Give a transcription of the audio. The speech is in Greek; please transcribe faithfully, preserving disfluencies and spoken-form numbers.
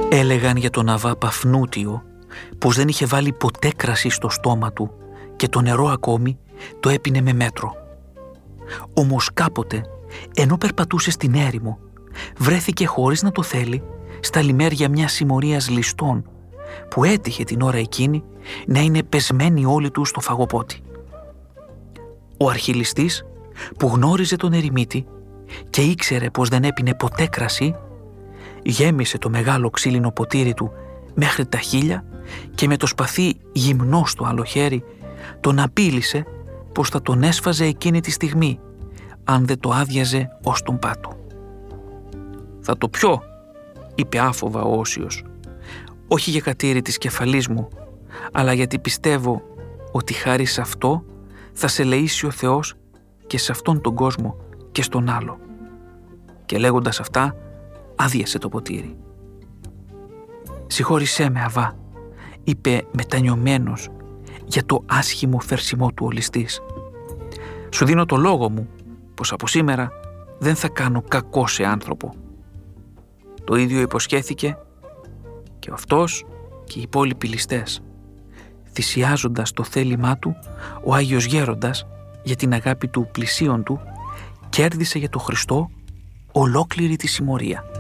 Έλεγαν για τον Αβά Παφνούτιο πως δεν είχε βάλει ποτέ κρασί στο στόμα του και το νερό ακόμη το έπινε με μέτρο. Όμως κάποτε, ενώ περπατούσε στην έρημο, βρέθηκε χωρίς να το θέλει στα λιμέρια μιας συμμορίας ληστών που έτυχε την ώρα εκείνη να είναι πεσμένοι όλοι τους στο φαγοπότι. Ο αρχιληστής, που γνώριζε τον ερημίτη και ήξερε πως δεν έπινε ποτέ κρασί, γέμισε το μεγάλο ξύλινο ποτήρι του μέχρι τα χείλια και με το σπαθί γυμνό στο άλλο χέρι τον απείλησε πως θα τον έσφαζε εκείνη τη στιγμή αν δεν το άδειαζε ως τον πάτο. «Θα το πιω», είπε άφοβα ο Όσιος, «όχι για κατήρι της κεφαλής μου, αλλά γιατί πιστεύω ότι χάρη σε αυτό θα σε ελεήσει ο Θεός και σε αυτόν τον κόσμο και στον άλλο». Και λέγοντας αυτά άδειασε το ποτήρι. «Συγχώρησέ με, Αβά», είπε μετανιωμένος για το άσχημο φερσιμό του ο ληστής. «Σου δίνω το λόγο μου πως από σήμερα δεν θα κάνω κακό σε άνθρωπο». Το ίδιο υποσχέθηκε και αυτός και οι υπόλοιποι ληστές, θυσιάζοντας το θέλημά του, ο Άγιος Γέροντας για την αγάπη του πλησίον του κέρδισε για το Χριστό ολόκληρη τη συμμορία.